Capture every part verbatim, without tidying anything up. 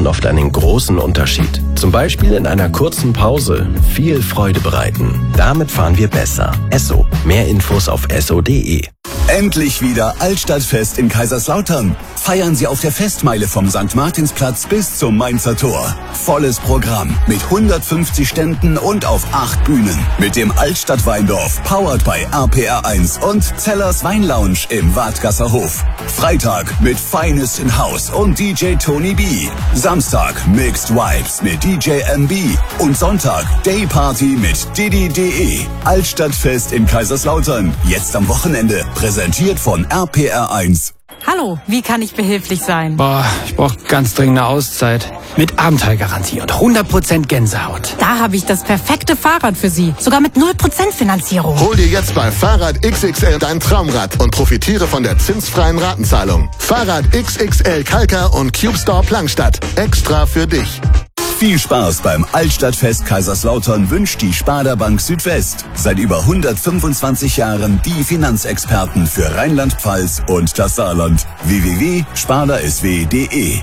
machen oft einen großen Unterschied. Zum Beispiel in einer kurzen Pause viel Freude bereiten. Damit fahren wir besser. Esso. Mehr Infos auf esso punkt de. Endlich wieder Altstadtfest in Kaiserslautern. Feiern Sie auf der Festmeile vom Sankt Martinsplatz bis zum Mainzer Tor. Volles Programm mit hundertfünfzig Ständen und auf acht Bühnen. Mit dem Altstadt Weindorf, powered by R P R eins und Zellers Weinlounge im Wadgasser Hof. Freitag mit Finest in House und D J Tony B. Samstag Mixed Vibes mit D J M B. Und Sonntag Day Party mit Didi punkt de. Altstadtfest in Kaiserslautern. Jetzt am Wochenende. Präsentiert von R P R eins. Hallo, wie kann ich behilflich sein? Boah, ich brauche ganz dringend eine Auszeit. Mit Abenteuergarantie und hundert Prozent Gänsehaut. Da habe ich das perfekte Fahrrad für Sie. Sogar mit null Prozent Finanzierung. Hol dir jetzt bei Fahrrad X X L dein Traumrad und profitiere von der zinsfreien Ratenzahlung. Fahrrad X X L Kalka und Cube Store Plankstadt. Extra für dich. Viel Spaß beim Altstadtfest Kaiserslautern wünscht die Sparda Bank Südwest. Seit über hundertfünfundzwanzig Jahren die Finanzexperten für Rheinland-Pfalz und das Saarland. w w w punkt sparda s w punkt de.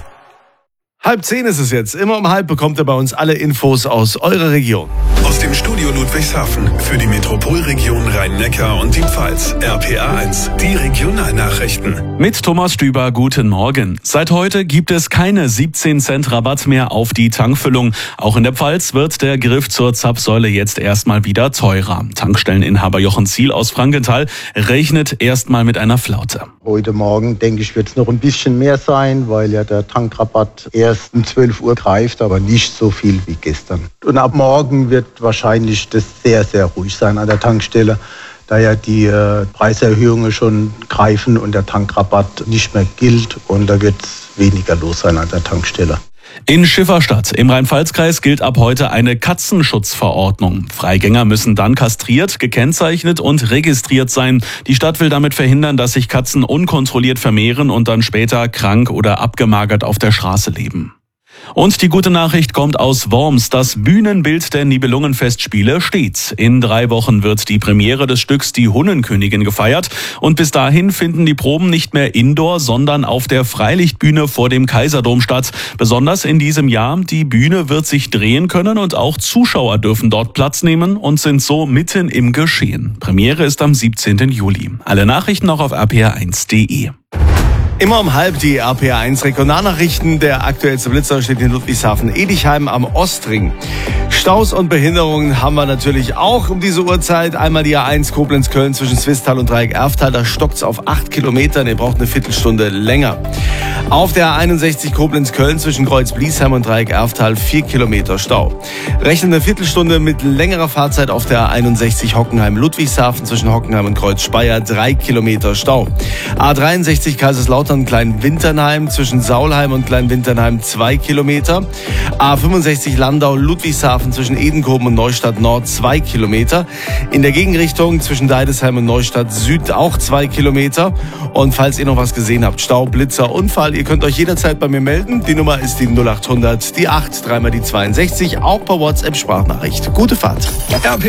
Halb zehn ist es jetzt. Immer um halb bekommt ihr bei uns alle Infos aus eurer Region. Aus dem Studio Ludwigshafen für die Metropolregion Rhein-Neckar und die Pfalz. R P R eins, die Regionalnachrichten. Mit Thomas Stüber, guten Morgen. Seit heute gibt es keine siebzehn Cent Rabatt mehr auf die Tankfüllung. Auch in der Pfalz wird der Griff zur Zapfsäule jetzt erstmal wieder teurer. Tankstelleninhaber Jochen Ziel aus Frankenthal rechnet erstmal mit einer Flaute. Heute Morgen, denke ich, wird es noch ein bisschen mehr sein, weil ja der Tankrabatt erst um zwölf Uhr greift, aber nicht so viel wie gestern. Und ab morgen wird wahrscheinlich das sehr, sehr ruhig sein an der Tankstelle, da ja die äh, Preiserhöhungen schon greifen und der Tankrabatt nicht mehr gilt und da wird es weniger los sein an der Tankstelle. In Schifferstadt im Rhein-Pfalz-Kreis gilt ab heute eine Katzenschutzverordnung. Freigänger müssen dann kastriert, gekennzeichnet und registriert sein. Die Stadt will damit verhindern, dass sich Katzen unkontrolliert vermehren und dann später krank oder abgemagert auf der Straße leben. Und die gute Nachricht kommt aus Worms. Das Bühnenbild der Nibelungenfestspiele steht. In drei Wochen wird die Premiere des Stücks Die Hunnenkönigin gefeiert. Und bis dahin finden die Proben nicht mehr indoor, sondern auf der Freilichtbühne vor dem Kaiserdom statt. Besonders in diesem Jahr. Die Bühne wird sich drehen können und auch Zuschauer dürfen dort Platz nehmen und sind so mitten im Geschehen. Premiere ist am siebzehnten Juli. Alle Nachrichten auch auf r p r eins punkt de. Immer um halb die R P R eins Regionalnachrichten. Der aktuellste Blitzer steht in Ludwigshafen-Edichheim am Ostring. Staus und Behinderungen haben wir natürlich auch um diese Uhrzeit. Einmal die A eins Koblenz-Köln zwischen Swisttal und Dreieck-Erftal. Da stockt's auf acht Kilometern. Ihr braucht eine Viertelstunde länger. Auf der A einundsechzig Koblenz-Köln zwischen Kreuz-Bliesheim und Dreieck-Erftal vier Kilometer Stau. Rechnen eine Viertelstunde mit längerer Fahrzeit auf der A einundsechzig Hockenheim-Ludwigshafen zwischen Hockenheim und Kreuz-Speyer drei Kilometer Stau. A dreiundsechzig Kaiserslautern Klein-Winternheim zwischen Saulheim und Klein-Winternheim zwei Kilometer. A fünfundsechzig Landau-Ludwigshafen zwischen Edenkoben und Neustadt Nord zwei Kilometer. In der Gegenrichtung zwischen Deidesheim und Neustadt Süd auch zwei Kilometer. Und falls ihr noch was gesehen habt, Stau, Blitzer, Unfall, ihr könnt euch jederzeit bei mir melden. Die Nummer ist die null achthundert, die acht, dreimal die zweiundsechzig, auch per WhatsApp-Sprachnachricht. Gute Fahrt.